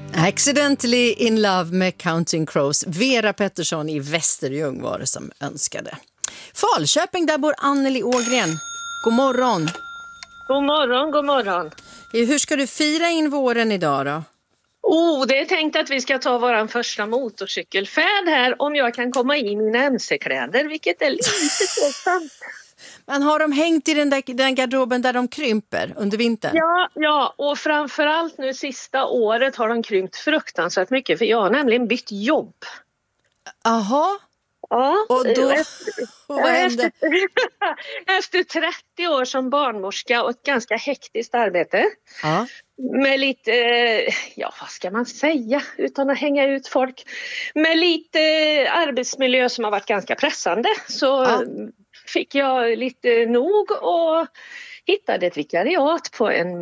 Accidentally in love med Counting Crows. Vera Pettersson i Västerljung var det som önskade. Falköping, där bor Anneli Ågren. God morgon. God morgon, god morgon. Hur ska du fira in våren idag då? Det är tänkt att vi ska ta våran första motorcykelfärd här om jag kan komma i mina MC-kläder, vilket är lite tveksamt. Men har de hängt i den garderoben där de krymper under vintern? Ja, och framförallt nu sista året har de krympt fruktansvärt mycket, för jag har nämligen bytt jobb. Aha. Ja, och då vad hände? Efter 30 år som barnmorska och ett ganska hektiskt arbete. Ja. Med lite, vad ska man säga utan att hänga ut folk. Med lite arbetsmiljö som har varit ganska pressande. Så fick jag lite nog och hittade ett vikariat på en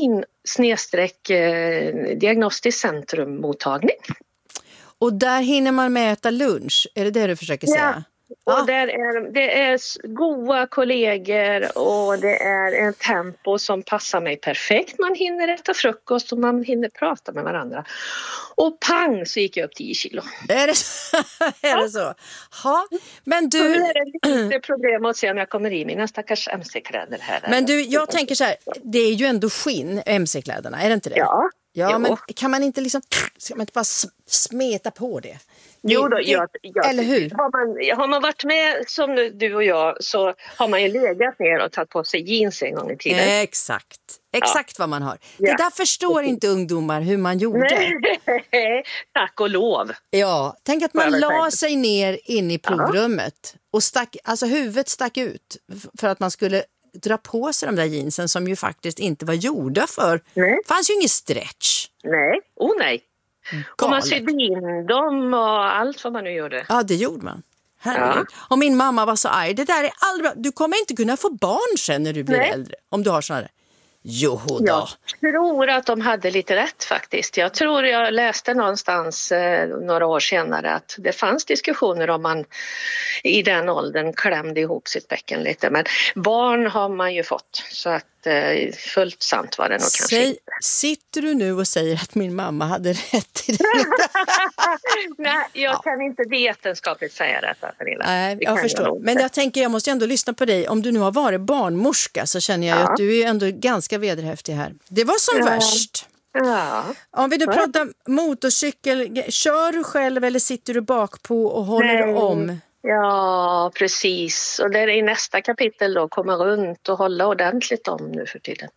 medicin/diagnostiskt centrummottagning. Och där hinner man med äta lunch, är det du försöker säga? Ja, och det är goda kollegor och det är en tempo som passar mig perfekt. Man hinner äta frukost och man hinner prata med varandra. Och pang så gick jag upp 10 kilo. Är det så? Ja, men du... Det är lite problem att se om jag kommer i mina stackars MC-kläder här. Men du, jag tänker så här, det är ju ändå skinn, MC-kläderna, är det inte det? Ja. Ja, men kan man inte ska man inte bara smeta på det? Jo då, eller hur? Har man varit med som du och jag, så har man ju legat ner och tagit på sig jeans en gång i tiden. Exakt vad man har. Ja. Det där förstår inte ungdomar hur man gjorde. Nej, tack och lov. Ja, tänk att man la sig ner in i provrummet och huvudet stack ut för att man skulle dra på sig de där jeansen som ju faktiskt inte var gjorda för. Det fanns ju ingen stretch. Nej, nej. Och man sydde in dem och allt vad man nu gjorde. Ja, det gjorde man. Herregud. Och min mamma var så arg. Det där är aldrig bra. Du kommer inte kunna få barn sen när du blir äldre. Om du har sådana där. Jo då. Jag tror att de hade lite rätt faktiskt. Jag tror jag läste någonstans några år senare att det fanns diskussioner om man i den åldern klämde ihop sitt bäcken lite. Men barn har man ju fått, så att fullt sant var det nog kanske inte. Sitter du nu och säger att min mamma hade rätt i det? Nej, jag kan inte vetenskapligt säga det. Nej, jag förstår. Men jag tänker, jag måste ändå lyssna på dig. Om du nu har varit barnmorska så känner jag att du är ändå ganska vederhäftig här. Det var som värst. Ja. Om vi då pratar motorcykel, kör du själv eller sitter du bak på och håller om? Ja, precis. Och det är i nästa kapitel då, komma runt och hålla ordentligt om nu för tiden.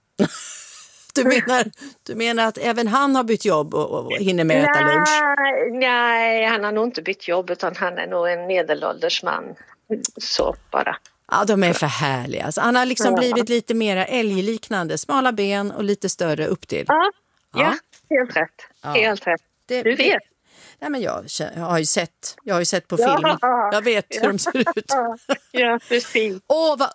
Du menar att även han har bytt jobb och hinner med äta lunch? Nej, han har nog inte bytt jobb, utan han är nog en medelålders man. Så bara. Ja, de är för härliga. Alltså, han har liksom blivit lite mer älgliknande. Smala ben och lite större upp till. Ja, helt rätt. Ja. Helt rätt. Du vet. Nej, men jag har ju sett på film. Jag vet hur de ser ut. Ja, precis. Åh, vad